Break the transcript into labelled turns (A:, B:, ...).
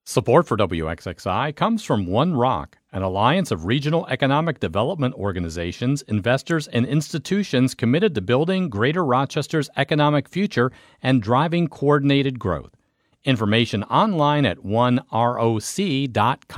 A: Support for WXXI comes from One Rock, an alliance of regional economic development organizations, investors, and institutions committed to building Greater Rochester's economic future and driving coordinated growth. Information online at oneroc.com.